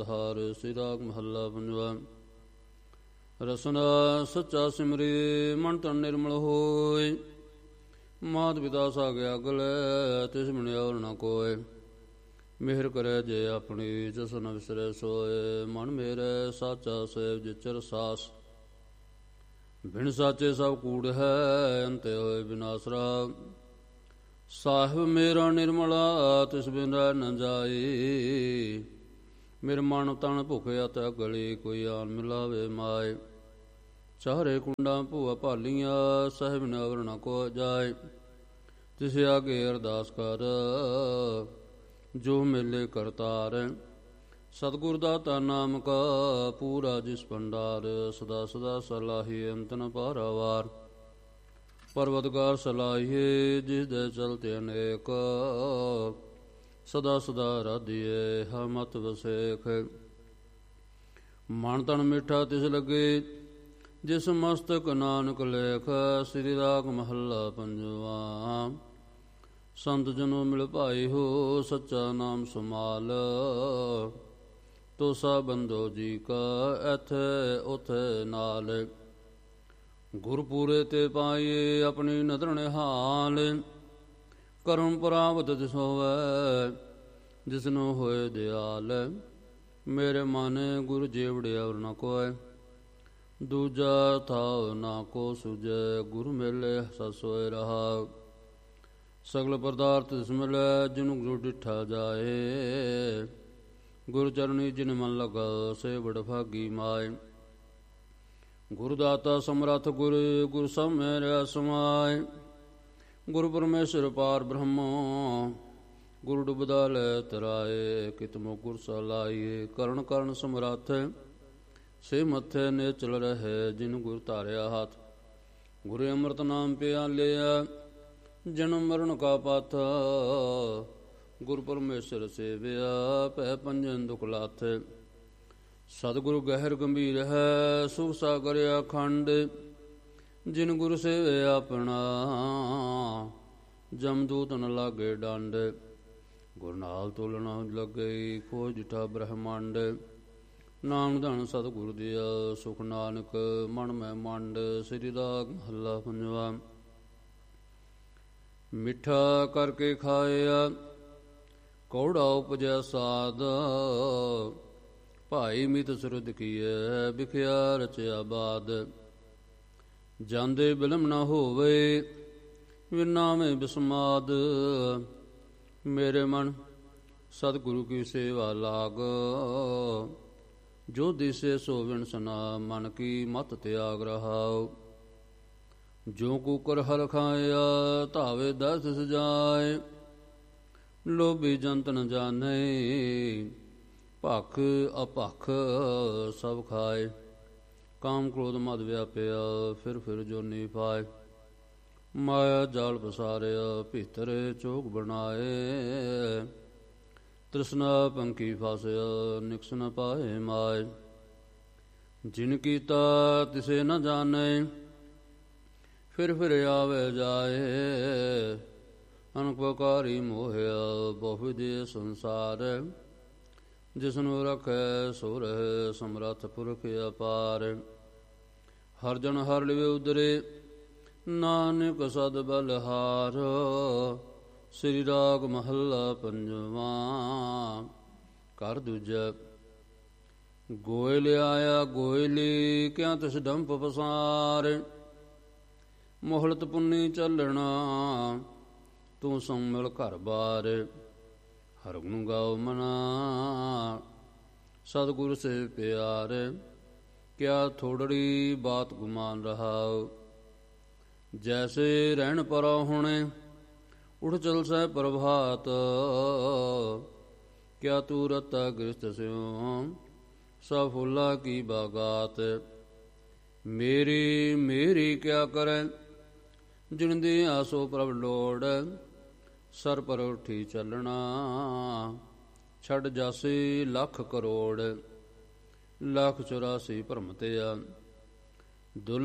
ਹਾਰ ਸ੍ਰੀ ਰਾਗ ਮਹੱਲਾ ਪੰਜਵਾ। ਰਸਨਾ ਸੱਚਾ ਸਿਮਰੀ ਮਨ ਤਨ ਨਿਰਮਲ ਹੋਇ। ਮਾਤ ਪਿਤਾ ਸਾਗਿਆ ਗਲੇ ਤਿਸ ਬਿਨ ਔਰ ਨ ਕੋਇ। ਮਿਹਰ ਕਰੇ ਜੇ ਆਪਣੀ ਜਿਸ ਨ ਵਿਸਰੇ ਸੋਏ। ਮਨ ਮੇਰੇ ਸਾਚਾ ਸੇਵ ਜਿਚਰ ਸਾਸ। ਬਿਨ ਸਾਚੇ ਸਭ ਕੂੜ ਹੈ ਅੰਤੇ ਹੋਏ ਬਿਨਾਸਰਾ। ਸਾਹਿਬ ਮੇਰਾ ਨਿਰਮਲਾ ਤਿਸ ਬਿਨ ਰਹਿ ਨ ਜਾਈ। ਮੇਰੇ ਮਨ ਤਨ ਭੁਖਿਆ ਤੈ ਗਲੀ ਕੋਈ ਆਨ ਮਿਲਾਵੇ ਮਾਏ। ਚਾਰੇ ਕੁੰਡਾਂ ਭੂਆ ਭਾਲੀਆਂ ਸਾਹਿਬ ਨੇ ਅਵਰ ਨ ਕੋ ਜਾਏ। ਤਿਸ ਆਗੇ ਅਰਦਾਸ ਕਰ ਜੋ ਮੇਲੇ ਕਰਤਾਰ। ਸਤਿਗੁਰ ਦਾਤਾ ਨਾਮ ਕਾ ਪੂਰਾ ਜਿਸ ਭੰਡਾਰ। ਸਦਾ ਸਦਾ ਸਲਾਹੀ ਅੰਤ ਨ ਪਾਰਾਵਾਰ। ਪਰਵਤਗਾਰ ਸਲਾਹੀਏ ਜਿਸ ਦੇ ਚਲਤੇ ਅਨੇਕ। ਸਦਾ ਸਦਾ ਰਾਧੀਏ ਹਮਤ ਵਸੇਖ। ਮਨ ਤਨ ਮਿੱਠਾ ਤਿਸ ਲੱਗੇ ਜਿਸ ਮਸਤਕ ਨਾਨਕ ਲੇਖ। ਸ੍ਰੀ ਰਾਗ ਮਹੱਲਾ ਪੰਜਵਾ। ਸੰਤ ਜਨੋ ਮਿਲ ਭਾਈ ਹੋ ਸੱਚਾ ਨਾਮ ਸਮਾਲ। ਤੋਸਾ ਬੰਦੋ ਜੀ ਕਾ ਐਥੇ ਉਥੇ ਨਾਲ। ਗੁਰਪੂਰੇ ਤੇ ਪਾਈਏ ਆਪਣੀ ਨਦਰ ਨਿਹਾਲ। ਕਰਮ ਪ੍ਰਾਪਤ ਤਿਸ ਹੋਵੈ ਜਿਸਨੂੰ ਹੋਏ ਦਿਆਲ। ਮੇਰੇ ਮਨ ਗੁਰ ਜੇਵੜੇ ਔਰ ਨ ਕੋਇ। ਦੂਜਾ ਥਾਉ ਨਾ ਕੋ ਸੁਝੈ ਗੁਰ ਮੇਲੇ ਸਦ ਸੋਇ ਰਹਾ। ਸਗਲ ਪਦਾਰਥ ਤਿਸ ਮਿਲੈ ਜਿਨੂੰ ਗੁਰ ਡਿਠਾ ਜਾਏ। ਗੁਰ ਚਰਣੀ ਜਿਨ ਮਨ ਲਗਾ ਸੇ ਬੜ ਭਾਗੀ ਮਾਏ। ਗੁਰ ਦਾਤਾ ਸਮਰੱਥ ਗੁਰ ਗੁਰ ਸਭ ਮੇਰਾ ਸਮਾਏ। ਗੁਰ ਪਰਮੇਸ਼ਰ ਪਾਰ ਬ੍ਰਹਮ ਗੁਰ ਡੁਬਦਾ ਲੈ ਤਰਾਏ। ਕਿਤਮੋ ਗੁਰ ਸਲਾਈਏ ਕਰਨ ਕਰਨ ਸਮਰੱਥ। ਸੇ ਮੱਥੇ ਨੇ ਚਲ ਰਹੇ ਜਿਨ ਗੁਰ ਧਾਰਿਆ ਹੱਥ। ਗੁਰ ਅੰਮ੍ਰਿਤ ਨਾਮ ਪਿਆਲਿਆ ਜਨਮ ਮਰਨ ਕਾ ਪਥ। ਗੁਰ ਪਰਮੇਸ਼ਰ ਸੇਵਿਆ ਭੈ ਪੰਜਨ ਦੁਖ ਲਾਥ। ਸਤਿਗੁਰੂ ਗਹਿਰ ਗੰਭੀਰ ਹੈ ਸੁਖ ਸਾਗਰ ਅਖੰਡ। ਜਿਨ ਗੁਰ ਸੇਵੇ ਆਪਣਾ ਜਮਦੂਤ ਨ ਲਾਗੇ ਡੰਡ। ਗੁਰ ਨਾਲ ਤੁਲਨਾ ਲੱਗੇ ਖੋਜ ਡਿਠਾ ਬ੍ਰਹਮੰਡ। ਨਾਮ ਧਨ ਸਤਿਗੁਰ ਦਿਆ ਸੁਖ ਨਾਨਕ ਮਨ ਮੈਂ ਮੰਡ। ਸ੍ਰੀ ਰਾਗ ਮਹੱਲਾ ਪੰਜਵਾ। ਮਿੱਠਾ ਕਰਕੇ ਖਾਇਆ ਕੌੜਾ ਉਪਜਿਆ ਸਾਧ। ਭਾਈ ਮਿਤ ਸੁਰਦ ਕੀਏ ਵਿਖਿਆ ਰਚਿਆ ਬਾਦ। ਜਾਂਦੇ ਬਿਲਮ ਨਾ ਹੋਵੇ ਵਿਨਾਵੇਂ ਬਿਸਮਾਦ। ਮੇਰੇ ਮਨ ਸਤਿਗੁਰੂ ਕੀ ਸੇਵਾ ਲਾਗ। ਜੋ ਦਿਸੇ ਸੋ ਵਿਣਸਨਾ ਮਨ ਕੀ ਮਤ ਤਿਆਗ ਰਹਾਉ। ਜੋ ਕੂਕਰ ਹਲ ਖਾਇਆ ਧਾਵੇ ਦਸ ਸਜਾਏ। ਲੋਭੀ ਜੰਤ ਨ ਜਾਣੇ ਭਖ ਅਭਖ ਸਭ ਖਾਏ। ਕਾਮ ਕ੍ਰੋਧ ਮਦ ਵਿਆਪਿਆ ਫਿਰ ਜੋਨੀ ਪਾਏ। ਮਾਇਆ ਜਾਲ ਪਸਾਰਿਆ ਭੀਤਰ ਚੋਕ ਬਣਾਏ। ਤ੍ਰਿਸ਼ਨਾ ਪੰਖੀ ਫਾਸਿਆ ਨਿਕਸ ਨ ਪਾਏ ਮਾਏ। ਜਿਨ ਕੀਤਾ ਤਿਸੇ ਨ ਜਾਣੇ ਫਿਰ ਆਵੇ ਜਾਏ। ਅਨੁਪਕਾਰੀ ਮੋਹਿਆ ਬਹੁ ਸੰਸਾਰ। ਜਿਸਨੂੰ ਰਖੈ ਸੋ ਰਹਿ ਸਮਰੱਥ ਪੁਰਖ ਅਪਾਰ। ਹਰ ਜਨ ਹਰ ਲਿਵੇ ਉਦਰੇ ਨਾਨਕ ਸਦ ਬਲਹਾਰ। ਸ੍ਰੀ ਰਾਗ ਮਹੱਲਾ ਪੰਜਵਾ। ਘਰ ਦੂਜਾ। ਗੋਇਲ ਆਇਆ ਗੋਇਲੀ ਕਿਆ ਤਿਸ ਡੰਪ ਪਸਾਰ। ਮੋਹਲਤ ਪੁੰਨੀ ਚੱਲਣਾ ਤੂੰ ਸੰਮਿਲ ਘਰ ਬਾਰ। ਹਰ ਗੁਣ ਗਾਓ ਮਨਾ ਸਤਿਗੁਰ ਸੇ ਪਿਆਰ। ਕਿਆ ਥੋੜੜੀ ਬਾਤ ਗੁਮਾਨ ਰਹਾਉ। ਜੈਸੇ ਰਹਿਣ ਪਰੋ ਹੁਣੇ ਉਠ ਚਲ ਸਹਿ ਪ੍ਰਭਾਤ। ਕਿਆ ਤੂ ਰਤਾ ਗ੍ਰਸਤ ਸਿਉ ਸਭ ਫੁੱਲਾ ਕੀ ਬਾਗਾਤ। ਮੇਰੀ ਮੇਰੀ ਕਿਆ ਕਰੈ ਜਿਨ ਦੀ ਆਸੋ ਪ੍ਰਭ ਲੋੜ। ਸਰ ਪਰ ਉੱਠੀ ਚੱਲਣਾ ਛੱਡ ਜਾਸੀ ਲੱਖ ਕਰੋੜ। ਲੱਖ 84 ਭਰਮ ਤੇ ਆ